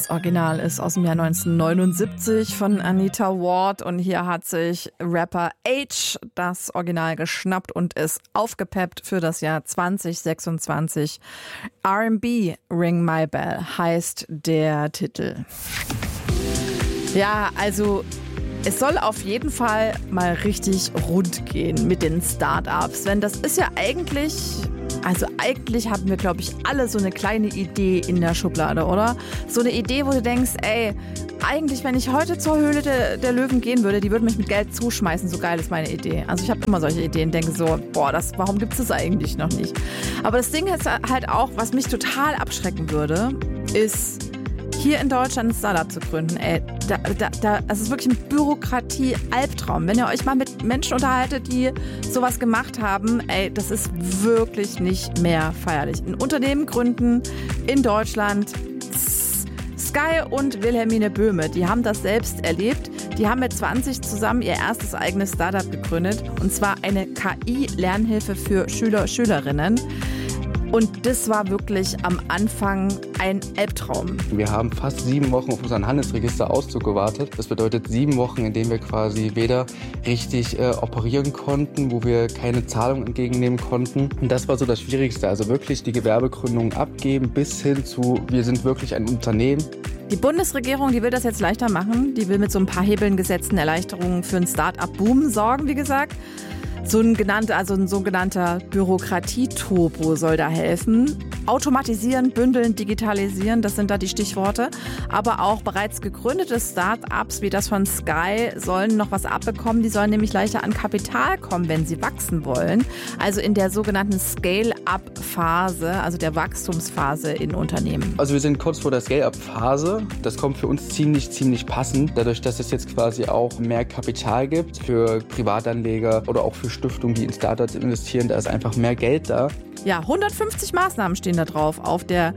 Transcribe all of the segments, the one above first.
Das Original ist aus dem Jahr 1979 von Anita Ward und hier hat sich Rapper H das Original geschnappt und es aufgepeppt für das Jahr 2026. R&B Ring My Bell heißt der Titel. Ja, also es soll auf jeden Fall mal richtig rund gehen mit den Startups, denn das ist ja eigentlich haben wir, glaube ich, alle so eine kleine Idee in der Schublade, oder? So eine Idee, wo du denkst, ey, eigentlich, wenn ich heute zur Höhle der Löwen gehen würde, die würden mich mit Geld zuschmeißen, so geil ist meine Idee. Also ich habe immer solche Ideen, denke so, warum gibt es das eigentlich noch nicht? Aber das Ding ist halt auch, was mich total abschrecken würde, ist hier in Deutschland ein Startup zu gründen, ey, das ist wirklich ein Bürokratie-Albtraum. Wenn ihr euch mal mit Menschen unterhaltet, die sowas gemacht haben, ey, das ist wirklich nicht mehr feierlich. Ein Unternehmen gründen in Deutschland, Sky und Wilhelmine Böhme, die haben das selbst erlebt. Die haben mit 20 zusammen ihr erstes eigenes Startup gegründet, und zwar eine KI-Lernhilfe für Schüler, Schülerinnen. Und das war wirklich am Anfang ein Albtraum. Wir haben fast 7 Wochen auf unseren Handelsregisterauszug gewartet. Das bedeutet 7 Wochen, in denen wir quasi weder richtig operieren konnten, wo wir keine Zahlung entgegennehmen konnten. Und das war so das Schwierigste. Also wirklich die Gewerbegründung abgeben bis hin zu, wir sind wirklich ein Unternehmen. Die Bundesregierung, die will das jetzt leichter machen. Die will mit so ein paar Hebeln gesetzten Erleichterungen für einen Start-up-Boom sorgen, wie gesagt. So ein sogenannter Bürokratie-Turbo soll da helfen. Automatisieren, bündeln, digitalisieren, das sind da die Stichworte. Aber auch bereits gegründete Start-ups wie das von Sky sollen noch was abbekommen. Die sollen nämlich leichter an Kapital kommen, wenn sie wachsen wollen. Also in der sogenannten Scale-up-Phase, also der Wachstumsphase in Unternehmen. Also wir sind kurz vor der Scale-up-Phase. Das kommt für uns ziemlich passend. Dadurch, dass es jetzt quasi auch mehr Kapital gibt für Privatanleger oder auch für Stiftungen, die in Startups investieren, da ist einfach mehr Geld da. Ja, 150 Maßnahmen stehen da drauf auf der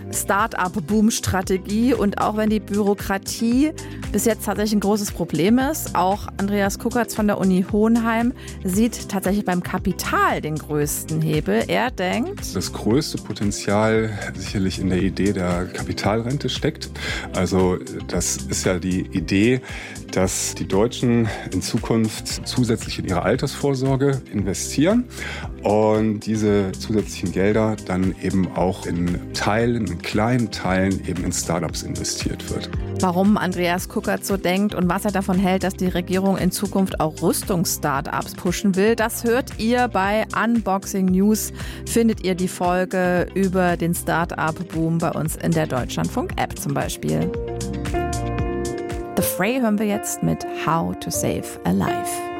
Start-up-Boom-Strategie. Und auch wenn die Bürokratie bis jetzt tatsächlich ein großes Problem ist, auch Andreas Kuckertz von der Uni Hohenheim sieht tatsächlich beim Kapital den größten Hebel. Er denkt, das größte Potenzial sicherlich in der Idee der Kapitalrente steckt. Also das ist ja die Idee, dass die Deutschen in Zukunft zusätzlich in ihre Altersvorsorge investieren und diese zusätzlichen Gelder dann eben auch in kleinen Teilen eben in Startups investiert wird. Warum Andreas Kuckertz so denkt und was er davon hält, dass die Regierung in Zukunft auch Rüstungs-Startups pushen will, das hört ihr bei Unboxing News. Findet ihr die Folge über den Start-up-Boom bei uns in der Deutschlandfunk-App zum Beispiel. The Fray hören wir jetzt mit How to Save a Life.